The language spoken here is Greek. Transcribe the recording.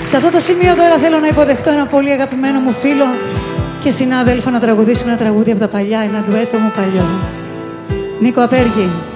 Σε αυτό το σημείο τώρα θέλω να υποδεχτώ ένα πολύ αγαπημένο μου φίλο και συνάδελφο να τραγουδήσουμε ένα τραγούδι από τα παλιά, ένα ντουέτο μου παλιό. Νίκο Απέργη.